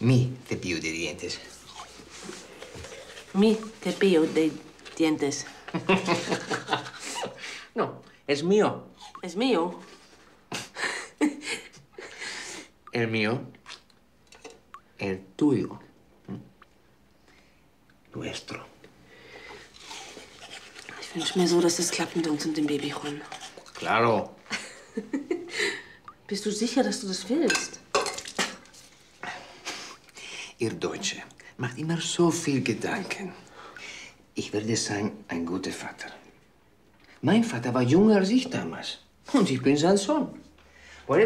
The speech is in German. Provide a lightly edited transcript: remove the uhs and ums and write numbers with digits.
Mi cepillo de dientes. Mi cepillo de dientes. No, es mío. ¿Es mío? El mío. El tuyo. Nuestro. Ich wünsche mir so, dass es klappt mit uns und dem Baby, Juan. Claro. Bist du sicher, dass du das willst? Ihr Deutsche macht immer so viel Gedanken. Ich werde sein ein guter Vater. Mein Vater war jünger als ich damals. Und ich bin sein Sohn.